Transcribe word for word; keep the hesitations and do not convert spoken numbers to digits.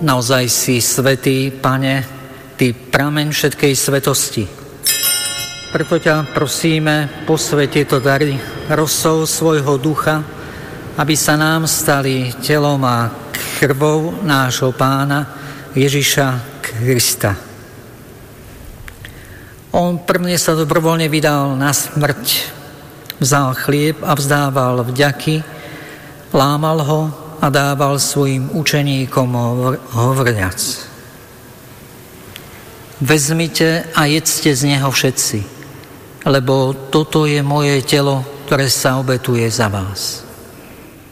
naozaj si svätý, Pane, Ty prameň všetkej svetosti. Preto ťa prosíme, posväť tieto dary rosou svojho ducha, aby sa nám stali telom a krvou nášho Pána Ježiša Krista. On prvne sa dobrovoľne vydal na smrť, vzal chlieb a vzdával vďaky, lámal ho a dával svojim učeníkom hovoriac: Vezmite a jedzte z neho všetci, lebo toto je moje telo, ktoré sa obetuje za vás.